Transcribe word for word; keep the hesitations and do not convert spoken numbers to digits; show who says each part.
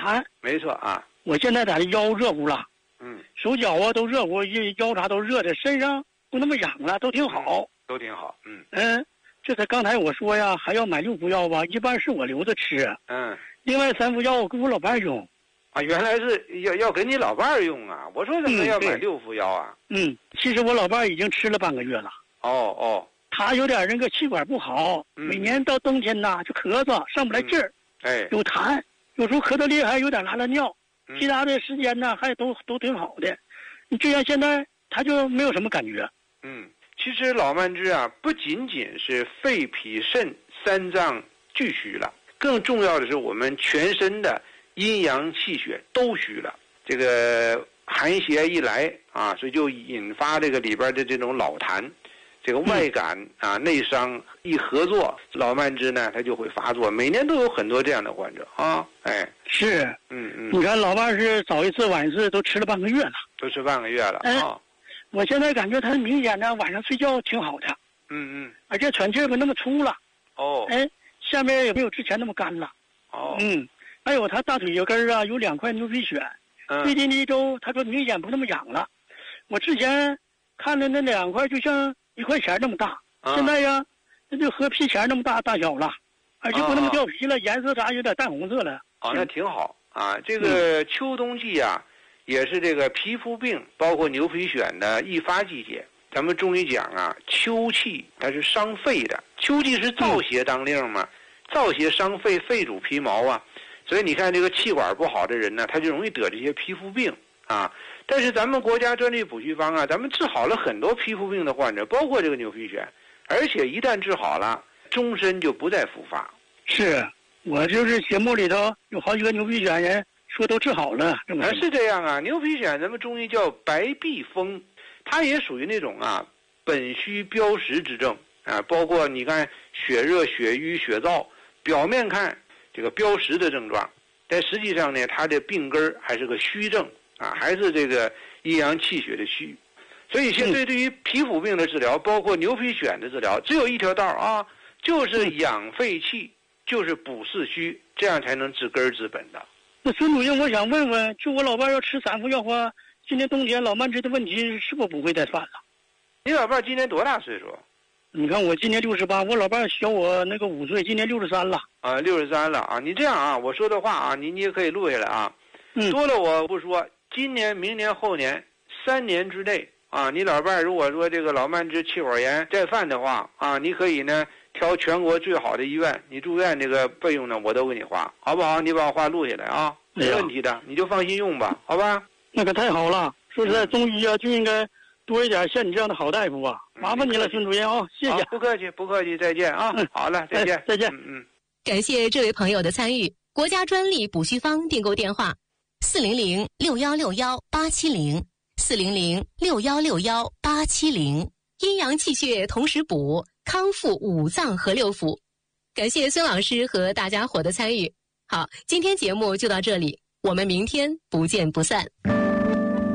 Speaker 1: 痰。
Speaker 2: 没错啊。
Speaker 1: 我现在在这腰热乎了，
Speaker 2: 嗯，
Speaker 1: 手脚啊都热乎，腰啥都热的，身上不那么痒了，都挺好。
Speaker 2: 嗯、都挺好。嗯
Speaker 1: 嗯，这才刚才我说呀，还要买六副药吧，一般是我留着吃。
Speaker 2: 嗯，
Speaker 1: 另外三副药我给我老伴用。
Speaker 2: 啊，原来是要要给你老伴儿用啊！我说怎么要买六副药啊？
Speaker 1: 嗯，其实我老伴儿已经吃了半个月了。
Speaker 2: 哦哦，
Speaker 1: 他有点那个气管不好，
Speaker 2: 嗯、
Speaker 1: 每年到冬天呐就咳嗽，上不来劲儿、
Speaker 2: 嗯，哎，
Speaker 1: 有痰，有时候咳嗽厉害，有点拉拉尿。
Speaker 2: 嗯、
Speaker 1: 其他的时间呢还都都挺好的。你就像现在他就没有什么感觉。
Speaker 2: 嗯，其实老慢支啊，不仅仅是肺脾肾三脏俱虚了，更重要的是我们全身的阴阳气血都虚了。这个寒邪一来啊，所以就引发这个里边的这种老痰，这个外感啊、内伤一合作，老慢支呢它就会发作。每年都有很多这样的患者啊，哎，
Speaker 1: 是，
Speaker 2: 嗯嗯，
Speaker 1: 你看老伴是早一次晚一次都吃了半个月了，
Speaker 2: 都吃半个月了啊、
Speaker 1: 哎哦。我现在感觉他明显呢晚上睡觉挺好的，
Speaker 2: 嗯嗯，
Speaker 1: 而且喘气儿不那么粗了，
Speaker 2: 哦，
Speaker 1: 哎，下面也没有之前那么干了，
Speaker 2: 哦，
Speaker 1: 嗯，还有他大腿有根儿啊有两块牛皮癣。
Speaker 2: 嗯、
Speaker 1: 最近的一周，他说明显不那么痒了。我之前看的那两块就像一块钱那么大，
Speaker 2: 啊、
Speaker 1: 现在呀，那就和皮钱那么大大小了，而且不那么掉皮了，
Speaker 2: 啊、
Speaker 1: 颜色啥有点淡红色了。
Speaker 2: 哦，那挺好啊。这个秋冬季啊，嗯、也是这个皮肤病，包括牛皮癣的易发季节。咱们中医讲啊，秋气它是伤肺的，秋季是燥邪当令嘛，嗯、燥邪伤肺，肺主皮毛啊。所以你看，这个气管不好的人呢，他就容易得这些皮肤病啊。但是咱们国家专利补虚方啊，咱们治好了很多皮肤病的患者，包括这个牛皮癣，而且一旦治好了，终身就不再复发。
Speaker 1: 是我就是节目里头有好几个牛皮癣人说都治好了，是
Speaker 2: 啊，是这样啊。牛皮癣咱们中医叫白痹风，它也属于那种啊本虚标实之症啊，包括你看血热、血瘀、血燥，表面看这个标实的症状，但实际上呢，它的病根还是个虚症啊，还是这个阴阳气血的虚。所以现在对于皮肤病的治疗，包括牛皮癣的治疗，只有一条道啊，就是养肺气，就是补肾虚，这样才能治根治本的。
Speaker 1: 那孙主任，我想问问，就我老伴要吃三副药话，今年冬天老慢支的问题是否不会再犯了？
Speaker 2: 你老伴今年多大岁数？
Speaker 1: 你看我今年六十八，我老伴小我那个五岁，今年六十三了。
Speaker 2: 啊，六十三了啊！你这样啊，我说的话啊，你你也可以录下来啊。
Speaker 1: 嗯。
Speaker 2: 多了我不说，今年、明年、后年三年之内啊，你老伴如果说这个老慢支气管炎再犯的话啊，你可以呢挑全国最好的医院，你住院这个费用呢我都给你花，好不好？你把我话录下来啊，没问题的，哎、你就放心用吧，好吧？
Speaker 1: 那可太好了，说实在，中医啊就应该多一点像你这样的好大夫啊！麻烦你了，孙主任啊，谢谢。
Speaker 2: 不客气，不客气，再见啊！
Speaker 1: 嗯，
Speaker 2: 好了，再见，
Speaker 1: 再见。
Speaker 2: 嗯嗯。
Speaker 3: 感谢这位朋友的参与。国家专利补虚方订购电话：四零零六幺六幺八七零，四零零六幺六幺八七零。阴阳气血同时补，康复五脏和六腑。感谢孙老师和大家伙的参与。好，今天节目就到这里，我们明天不见不散。